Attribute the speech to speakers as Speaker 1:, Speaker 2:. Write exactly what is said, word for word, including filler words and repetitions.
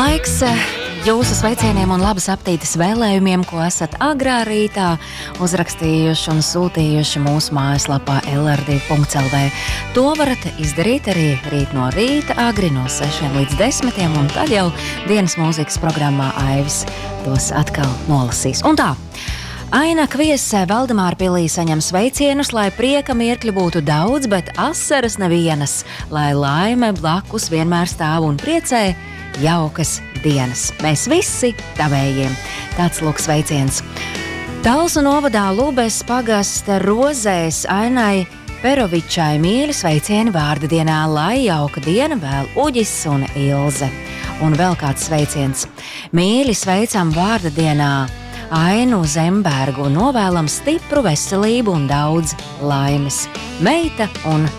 Speaker 1: Laiks jūsu sveicieniem un labas aptītes vēlējumiem, ko esat agrā rītā uzrakstījuši un sūtījuši mūsu mājaslapā el er divi punkts el vē. To varat izdarīt arī rīt no rīta, agri no sešiem līdz desmitiem, un tad jau dienas mūzikas programmā Aivis tos atkal nolasīs. Un tā, Aina Kviese Valdemārpilī saņem sveicienus, lai prieka mirkļu būtu daudz, bet asaras nevienas, lai laime blakus vienmēr stāv un priecē jaukas dienas. Mēs visi tavējiem. Tāds lūk sveiciens. Talsu novadā Lubes pagasta Rozēs Ainai Perovičai mīļi sveicieni vārda dienā, lai jauka diena vēl Uģis un Ilze. Un vēl kāds sveiciens. Mīļi sveicam vārda dienā Ainu Zembergu un novēlam stipru veselību un daudz laimes. Meita un